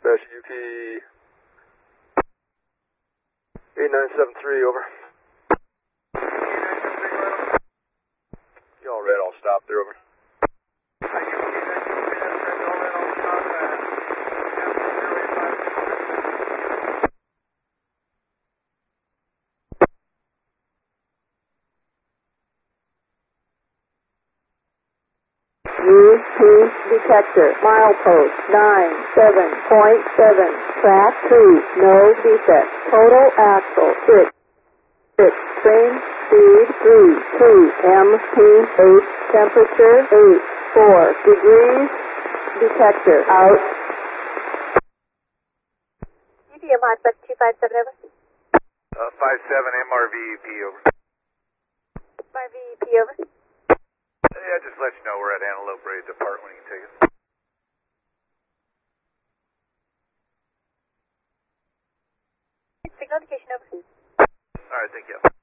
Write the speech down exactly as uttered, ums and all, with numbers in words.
Dispatch U P eight nine seven three, over. Y'all red, I'll stop there, over. U P detector, milepost nine seven point seven, track two, no defect, total axle six, six, train speed three, two, M P eight, temperature eight, four degrees, detector out. U P M Hotspot two five seven, over. Uh, five seven M R V E P, over. M R V E P, over. Yeah, just let you know we're at Antelope, ready to depart when you can take us. Signal indication, over. Alright, thank you.